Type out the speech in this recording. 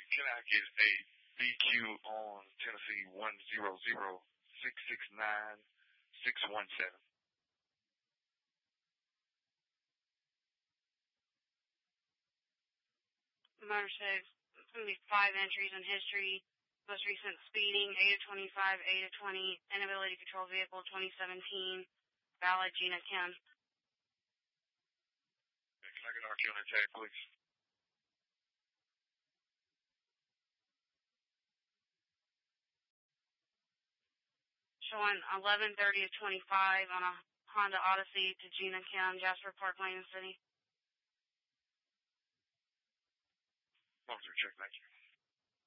Can I get a BQ on Tennessee 100-669-617? Motorcycle, it's going to be 5 entries in history. Most recent speeding, 8 of 25, 8 of 20, inability to control vehicle, 2017, valid Gina Kim. Can I get RQ on that tag, please? Showing 11:30 of 25 on a Honda Odyssey to Gina Kim, Jasper Park, Lane City. Officer, check, thank you.